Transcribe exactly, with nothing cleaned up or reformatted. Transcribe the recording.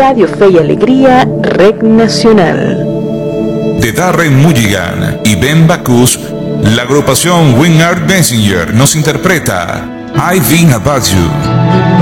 Radio Fe y Alegría, Red Nacional. De Darren Mulligan y Ben Backus, la agrupación Wingard Messenger nos interpreta I Think About You.